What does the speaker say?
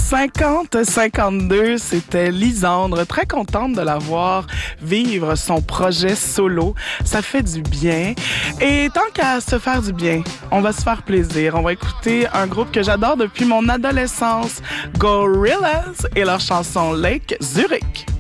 50-52, c'était Lisandre. Très contente de la voir vivre son projet solo. Ça fait du bien. Et tant qu'à se faire du bien, on va se faire plaisir. On va écouter un groupe que j'adore depuis mon adolescence, Gorillaz, et leur chanson Lake Zurich.